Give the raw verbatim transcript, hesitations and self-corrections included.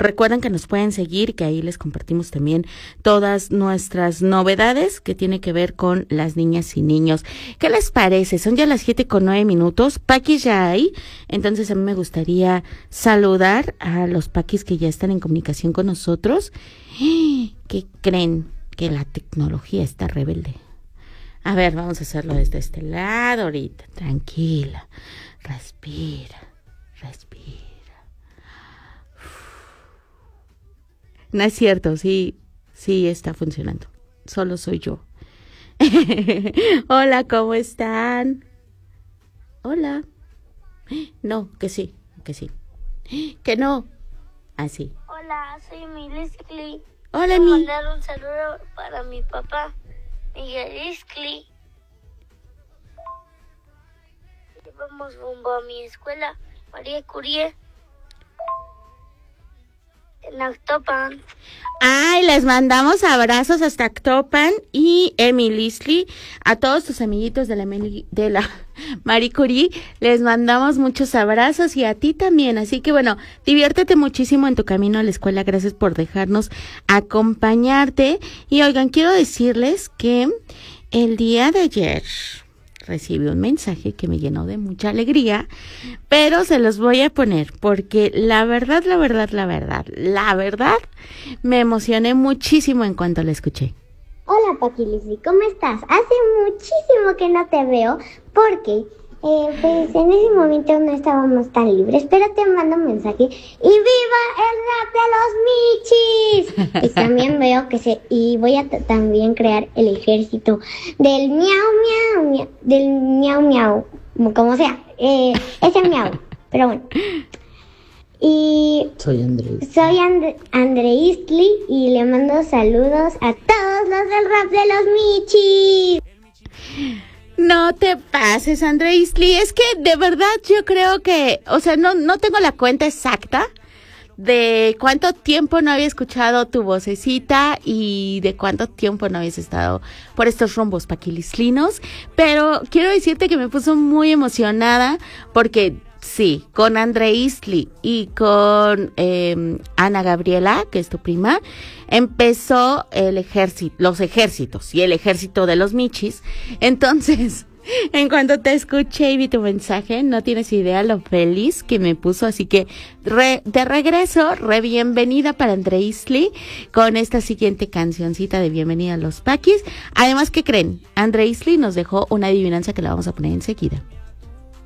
Recuerden que nos pueden seguir, que ahí les compartimos también todas nuestras novedades que tiene que ver con las niñas y niños. ¿Qué les parece? Son ya las siete con nueve minutos. Paquis ya hay. Entonces a mí me gustaría saludar a los paquis que ya están en comunicación con nosotros. ¿Qué creen? Que la tecnología está rebelde. A ver, vamos a hacerlo desde este lado ahorita. Tranquila. Respira. Respira. No es cierto, sí, sí está funcionando. Solo soy yo. Hola, ¿cómo están? Hola. No, que sí, que sí. Que no. Así. Hola, soy Miliscli. Hola, Quiero mi. mandar un saludo para mi papá, Miguel Iscli. Vamos rumbo a mi escuela, María Curie, en Actopan. Ay, les mandamos abrazos hasta Actopan y Emilisli, a todos tus amiguitos de la, Emily, de la Marie Curie, les mandamos muchos abrazos y a ti también, así que bueno, diviértete muchísimo en tu camino a la escuela, gracias por dejarnos acompañarte. Y oigan, quiero decirles que el día de ayer recibí un mensaje que me llenó de mucha alegría, pero se los voy a poner porque la verdad, la verdad, la verdad, la verdad, me emocioné muchísimo en cuanto la escuché. Hola Paqui Lisli, ¿cómo estás? Hace muchísimo que no te veo porque eh, pues en ese momento no estábamos tan libres, pero te mando un mensaje y ¡viva el rap de los Michis! Y también veo que se, y voy a t- también crear el ejército del miau miau, miau del miau miau, como sea, eh, ese miau, pero bueno. Y soy Andrés. Soy And- Andreisli y le mando saludos a todos los del rap de los Michis. No te pases, Andreisli, es que de verdad yo creo que, o sea, no, no tengo la cuenta exacta de cuánto tiempo no había escuchado tu vocecita y de cuánto tiempo no habías estado por estos rumbos paquilislinos, pero quiero decirte que me puso muy emocionada porque sí, con Andreisli y con eh, Ana Gabriela, que es tu prima, empezó el ejército, los ejércitos y el ejército de los Michis. Entonces, en cuanto te escuché y vi tu mensaje, no tienes idea lo feliz que me puso, así que re, de regreso, re bienvenida para Andreisli con esta siguiente cancioncita de bienvenida a los Paquis. Además, ¿qué creen? Andreisli nos dejó una adivinanza que la vamos a poner enseguida.